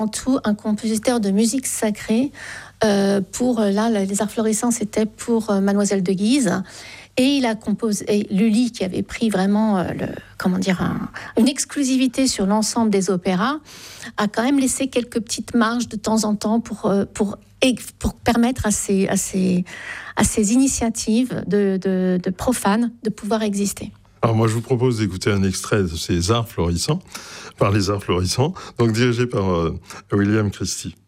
En tout, un compositeur de musique sacrée. Les Arts Florissants, c'était pour Mademoiselle de Guise. Et il a composé, et Lully, qui avait pris vraiment une exclusivité sur l'ensemble des opéras, a quand même laissé quelques petites marges de temps en temps pour permettre à ces initiatives de profanes de pouvoir exister. Alors moi, je vous propose d'écouter un extrait de ces Arts Florissants, par les Arts Florissants, donc dirigé par William Christie.